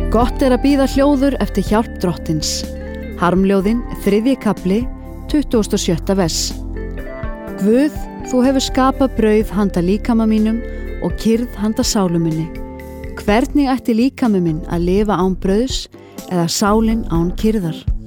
Gott að bíða hljóður eftir hjálp drottins. Harmljóðin, 3. kafli, 27. vers. Guð, þú hefur skapað brauð handa líkama mínum og kyrrð handa sálu minni. Hvernig ætti líkami minn að lifa án brauðs eða sálin án kyrrðar?